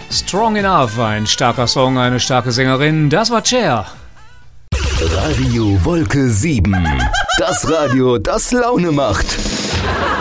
Strong Enough, ein starker Song, eine starke Sängerin, das war Cher. Radio Wolke 7. Das Radio, das Laune macht.